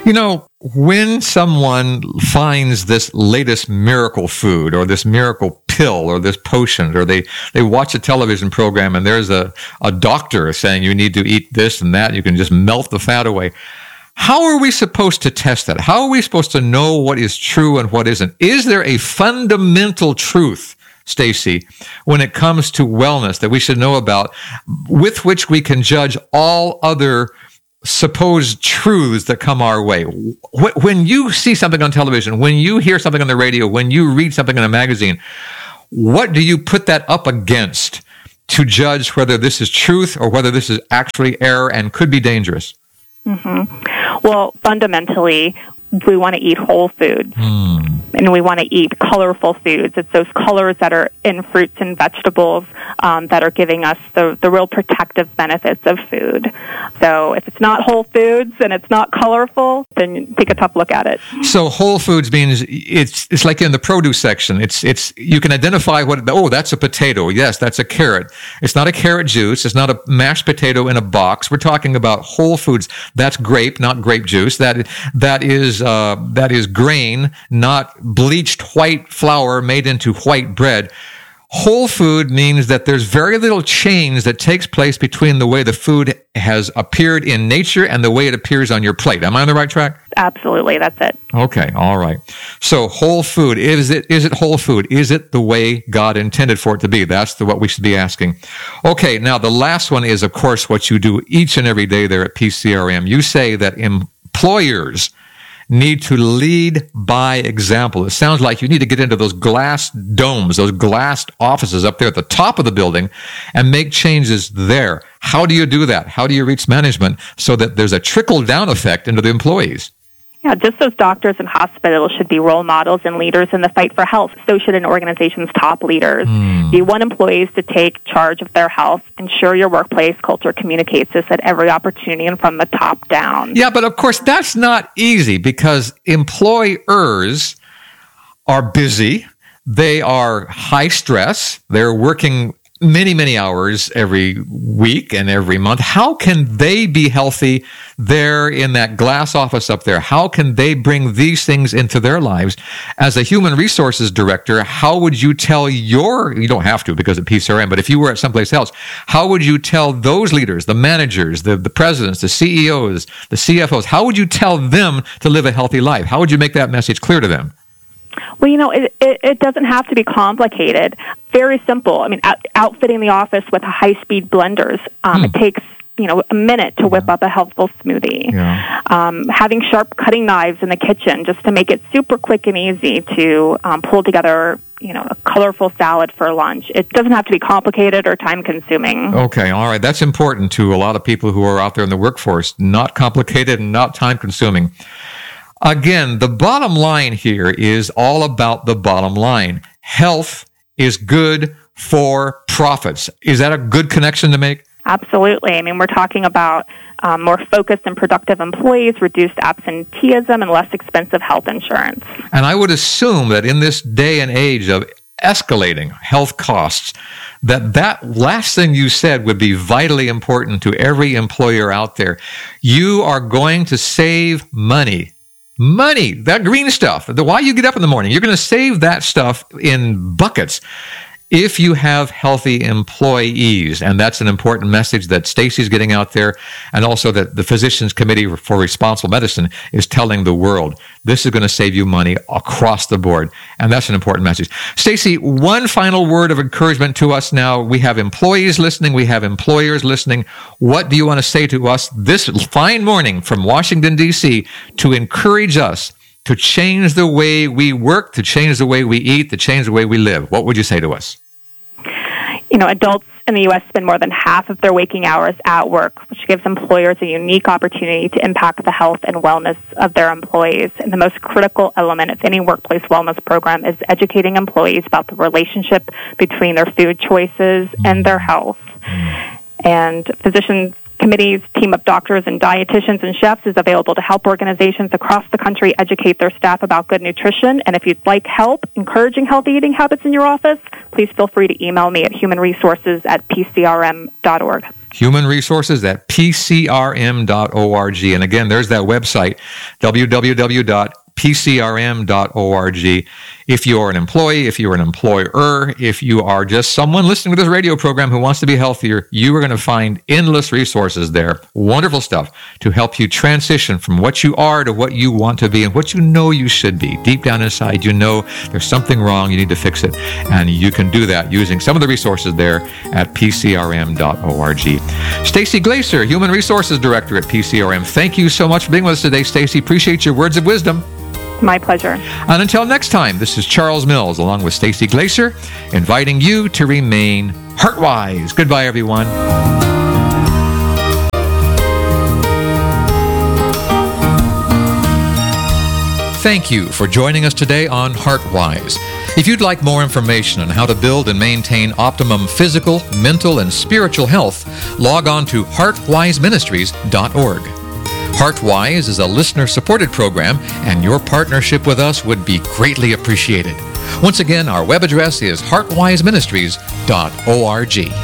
You know, when someone finds this latest miracle food or this miracle pill or this potion, or they watch a television program and there's a doctor saying you need to eat this and that, you can just melt the fat away. How are we supposed to test that? How are we supposed to know what is true and what isn't? Is there a fundamental truth, Stacy, when it comes to wellness that we should know about, with which we can judge all other supposed truths that come our way? When you see something on television, when you hear something on the radio, when you read something in a magazine, what do you put that up against to judge whether this is truth or whether this is actually error and could be dangerous? Mm-hmm. Well, fundamentally, we want to eat whole foods, and we want to eat colorful foods. It's those colors that are in fruits and vegetables that are giving us the real protective benefits of food. So if it's not whole foods and it's not colorful, then take a tough look at it. So whole foods means it's like in the produce section. It's you can identify that's a potato. Yes, that's a carrot. It's not a carrot juice. It's not a mashed potato in a box. We're talking about whole foods. That's grape, not grape juice. That is grain, not bleached white flour made into white bread. Whole food means that there's very little change that takes place between the way the food has appeared in nature and the way it appears on your plate. Am I on the right track? Absolutely, that's it. Okay, all right. So whole food, is it whole food? Is it the way God intended for it to be? That's what we should be asking. Okay, now the last one is, of course, what you do each and every day there at PCRM. You say that employers need to lead by example. It sounds like you need to get into those glass domes, those glass offices up there at the top of the building and make changes there. How do you do that? How do you reach management so that there's a trickle-down effect into the employees? Yeah, just as doctors and hospitals should be role models and leaders in the fight for health, so should an organization's top leaders. You want employees to take charge of their health. Ensure your workplace culture communicates this at every opportunity and from the top down. Yeah, but of course that's not easy because employers are busy. They are high stress. They're working many, many hours every week and every month. How can they be healthy there in that glass office up there? How can they bring these things into their lives? As a human resources director, how would you tell you don't have to because of PCRM, but if you were at someplace else, how would you tell those leaders, the managers, the presidents, the CEOs, the CFOs, how would you tell them to live a healthy life? How would you make that message clear to them? Well, it doesn't have to be complicated. Very simple. I mean, outfitting the office with high-speed blenders. It takes, a minute to whip up a healthful smoothie. Yeah. Having sharp cutting knives in the kitchen just to make it super quick and easy to pull together, a colorful salad for lunch. It doesn't have to be complicated or time-consuming. Okay, all right. That's important to a lot of people who are out there in the workforce. Not complicated and not time-consuming. Again, the bottom line here is all about the bottom line. Health is good for profits. Is that a good connection to make? Absolutely. I mean, we're talking about more focused and productive employees, reduced absenteeism, and less expensive health insurance. And I would assume that in this day and age of escalating health costs, that last thing you said would be vitally important to every employer out there. You are going to save money, that green stuff, why you get up in the morning. You're going to save that stuff in buckets if you have healthy employees. And that's an important message that Stacy's getting out there, and also that the Physicians Committee for Responsible Medicine is telling the world. This is going to save you money across the board, and that's an important message. Stacy, one final word of encouragement to us now. We have employees listening. We have employers listening. What do you want to say to us this fine morning from Washington, D.C. to encourage us to change the way we work, to change the way we eat, to change the way we live? What would you say to us? Adults in the U.S. spend more than half of their waking hours at work, which gives employers a unique opportunity to impact the health and wellness of their employees. And the most critical element of any workplace wellness program is educating employees about the relationship between their food choices and their health. And Physicians Committee's team of doctors and dietitians and chefs is available to help organizations across the country educate their staff about good nutrition. And if you'd like help encouraging healthy eating habits in your office, please feel free to email me at humanresources@pcrm.org. Human Resources at pcrm.org. And again, there's that website, www.pcrm.org. If you're an employee, if you're an employer, if you are just someone listening to this radio program who wants to be healthier, you are going to find endless resources there. Wonderful stuff to help you transition from what you are to what you want to be and what you know you should be. Deep down inside, you know there's something wrong, you need to fix it. And you can do that using some of the resources there at pcrm.org. Stacy Glaser, Human Resources Director at PCRM. Thank you so much for being with us today, Stacy. Appreciate your words of wisdom. My pleasure. And until next time, this is Charles Mills along with Stacy Glaser, inviting you to remain heart-wise. Goodbye, everyone. Thank you for joining us today on HeartWise. If you'd like more information on how to build and maintain optimum physical, mental, and spiritual health, log on to heartwiseministries.org. HeartWise is a listener-supported program, and your partnership with us would be greatly appreciated. Once again, our web address is heartwiseministries.org.